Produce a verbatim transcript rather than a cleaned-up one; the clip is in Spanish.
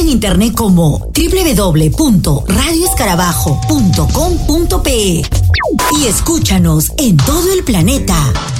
en internet como doble u doble u doble u punto radio escarabajo punto com punto pe y escúchanos en todo el planeta.